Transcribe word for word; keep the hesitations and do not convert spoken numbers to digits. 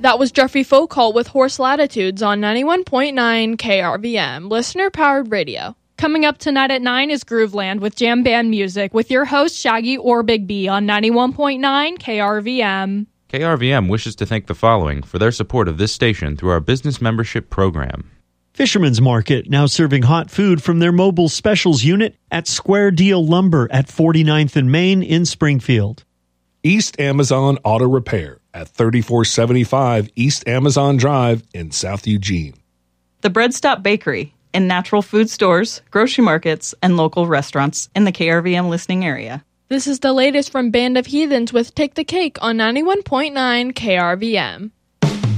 That was Jeffrey Folcall with Horse Latitudes on ninety-one point nine K R V M, listener-powered radio. Coming up tonight at nine is Grooveland with jam band music with your host Shaggy or Big B on ninety-one point nine K R V M. K R V M wishes to thank the following for their support of this station through our business membership program. Fisherman's Market, now serving hot food from their mobile specials unit at Square Deal Lumber at forty-ninth and Main in Springfield. East Amazon Auto Repair at thirty-four seventy-five East Amazon Drive in South Eugene. The Bread Stop Bakery in natural food stores, grocery markets, and local restaurants in the K R V M listening area. This is the latest from Band of Heathens with Take the Cake on ninety-one point nine K R V M.